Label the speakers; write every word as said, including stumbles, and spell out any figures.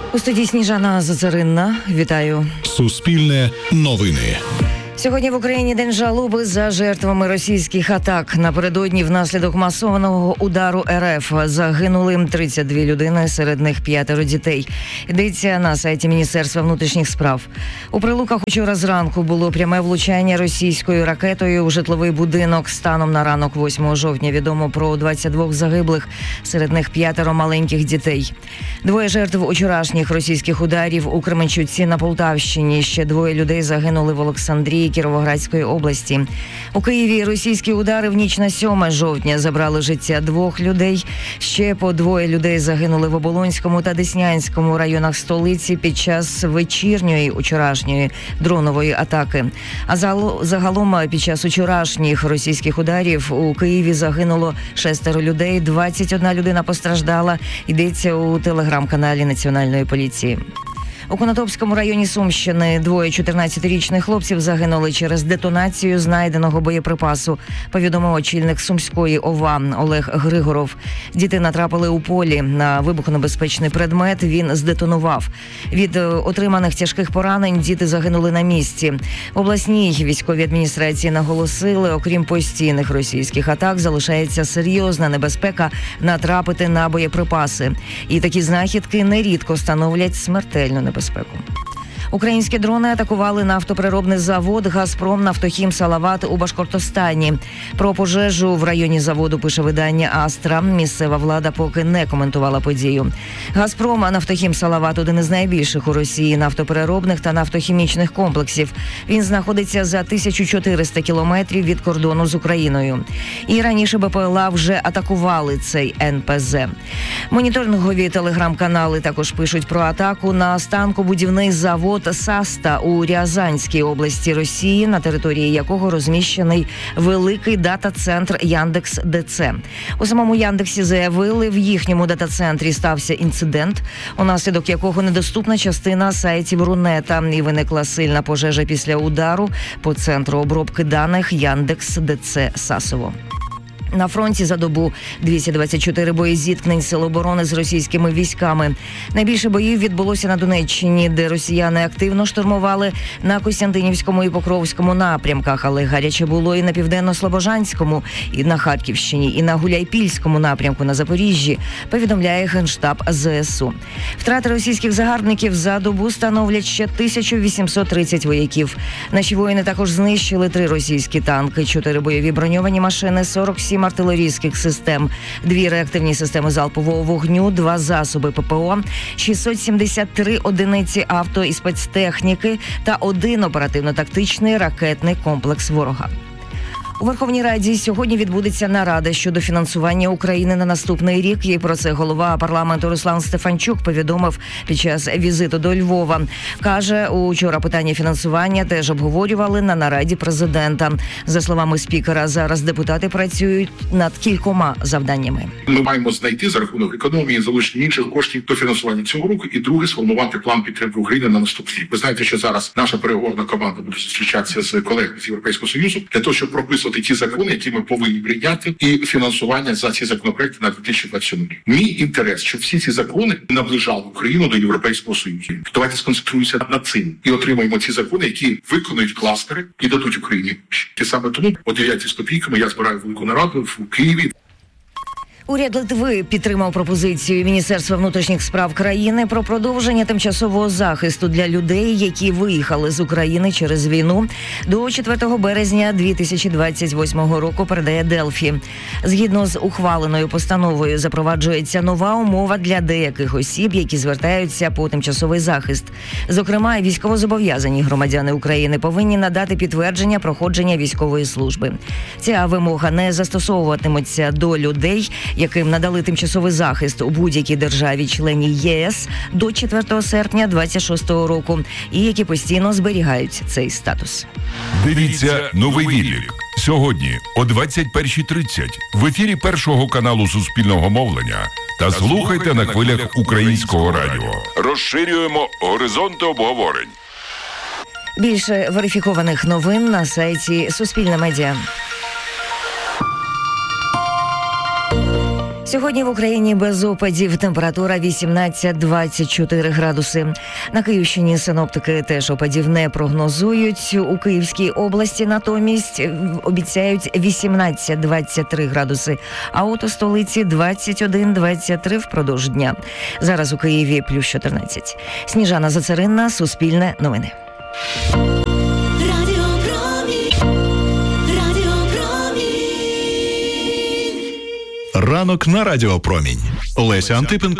Speaker 1: У студії Сніжана Зацаринна. Вітаю.
Speaker 2: Суспільне новини.
Speaker 1: Сьогодні в Україні день жалоби за жертвами російських атак. Напередодні внаслідок масованого удару РФ загинули тридцять дві людини, серед них п'ятеро дітей. Йдеться на сайті Міністерства внутрішніх справ. У Прилуках учора зранку було пряме влучання російською ракетою у житловий будинок. Станом на ранок восьмого жовтня відомо про двадцять два загиблих, серед них п'ятеро маленьких дітей. Двоє жертв учорашніх російських ударів у Кременчуці на Полтавщині. Ще двоє людей загинули в Олександрії Кіровоградської області. У Києві російські удари в ніч на сьоме жовтня забрали життя двох людей. Ще по двоє людей загинули в Оболонському та Деснянському районах столиці під час вечірньої учорашньої дронової атаки. А загалом під час учорашніх російських ударів у Києві загинуло шестеро людей, двадцять одна людина постраждала. Йдеться у телеграм-каналі Національної поліції. У Конотопському районі Сумщини двоє чотирнадцятирічних хлопців загинули через детонацію знайденого боєприпасу, повідомив очільник Сумської ОВА Олег Григоров. Діти натрапили у полі на вибухонебезпечний предмет, він здетонував. Від отриманих тяжких поранень діти загинули на місці. В обласній військовій адміністрації наголосили, окрім постійних російських атак, залишається серйозна небезпека натрапити на боєприпаси. І такі знахідки нерідко становлять смертельну небезпеку. Безпеку. Українські дрони атакували нафтопереробний завод «Газпром Нафтохім Салават» у Башкортостані. Про пожежу в районі заводу пише видання «Астра». Місцева влада поки не коментувала подію. «Газпром Нафтохім Салават» – один із найбільших у Росії нафтопереробних та нафтохімічних комплексів. Він знаходиться за тисячу чотириста кілометрів від кордону з Україною. І раніше БПЛА вже атакували цей ен пе зе. Моніторингові телеграм-канали також пишуть про атаку на станкобудівний завод «Саста» у Рязанській області Росії, на території якого розміщений великий дата-центр Яндекс.ДЦ. У самому Яндексі заявили, в їхньому дата-центрі стався інцидент, унаслідок якого недоступна частина сайтів Рунета, і виникла сильна пожежа після удару по центру обробки даних Яндекс.ДЦ Сасово. На фронті за добу двісті двадцять чотири бої зіткнень сил оборони з російськими військами. Найбільше боїв відбулося на Донеччині, де росіяни активно штурмували на Костянтинівському і Покровському напрямках, але гаряче було і на Південно-Слобожанському, і на Харківщині, і на Гуляйпільському напрямку на Запоріжжі, повідомляє Генштаб зе ес у. Втрати російських загарбників за добу становлять ще тисячу вісімсот тридцять вояків. Наші воїни також знищили три російські танки, чотири бойові броньовані машини, сорок сім артилерійських систем, дві реактивні системи залпового вогню, два засоби пе пе о, шістсот сімдесят три одиниці авто і спецтехніки та один оперативно-тактичний ракетний комплекс ворога. У Верховній Раді сьогодні відбудеться нарада щодо фінансування України на наступний рік. І про це голова парламенту Руслан Стефанчук повідомив під час візиту до Львова. Каже, учора питання фінансування теж обговорювали на нараді президента. За словами спікера, зараз депутати працюють над кількома завданнями.
Speaker 3: Ми маємо знайти за рахунок економії залучення інших коштів до фінансування цього року. І друге, сформувати план підтримки України на наступний рік. Ви знаєте, що зараз наша переговорна команда буде зустрічатися з колегами з Європейського Союзу для того, щоб прописувати ті закони, які ми повинні прийняти, і фінансування за ці законопроекти на дві тисячі двадцять сьомий рік. Мій інтерес, щоб всі ці закони наближали Україну до Європейського Союзу. Давайте сконцентруємося над цим і отримаємо ці закони, які виконують кластери і дадуть Україні. І саме тому о дев'ятій з копійками я збираю велику нараду в Києві.
Speaker 1: Уряд Литви підтримав пропозицію Міністерства внутрішніх справ країни про продовження тимчасового захисту для людей, які виїхали з України через війну, до четвертого березня дві тисячі двадцять восьмого року, передає Делфі. Згідно з ухваленою постановою запроваджується нова умова для деяких осіб, які звертаються по тимчасовий захист. Зокрема, військовозобов'язані громадяни України повинні надати підтвердження проходження військової служби. Ця вимога не застосовуватиметься до людей, яким надали тимчасовий захист у будь-якій державі-члені ЄС до четвертого серпня двадцять шостого року і які постійно зберігають цей статус.
Speaker 2: Дивіться новий відлік. Сьогодні о двадцять першій тридцять в ефірі Першого каналу Суспільного мовлення та слухайте на хвилях Українського радіо. Розширюємо горизонти обговорень.
Speaker 1: Більше верифікованих новин на сайті Суспільне медіа. Сьогодні в Україні без опадів, температура вісімнадцять - двадцять чотири градуси. На Київщині синоптики теж опадів не прогнозують. У Київській області натомість обіцяють вісімнадцять - двадцять три градуси, а от у столиці двадцять один - двадцять три впродовж дня. Зараз у Києві плюс чотирнадцять. Сніжана Зацаринна, Суспільне новини.
Speaker 4: Ранок на Радіо Промінь. Леся Антипенко.